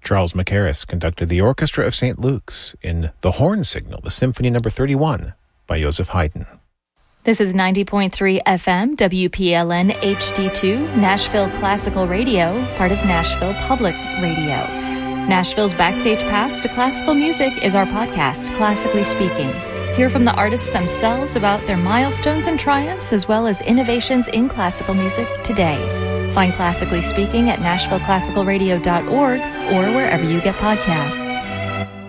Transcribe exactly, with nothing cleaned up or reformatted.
Charles Mackerras conducted the Orchestra of Saint Luke's in The Horn Signal, the Symphony Number thirty-one by Joseph Haydn. This is ninety point three F M, W P L N H D two, Nashville Classical Radio, part of Nashville Public Radio. Nashville's Backstage Pass to Classical Music is our podcast, Classically Speaking. Hear from the artists themselves about their milestones and triumphs, as well as innovations in classical music today. Find Classically Speaking at nashville classical radio dot org or wherever you get podcasts.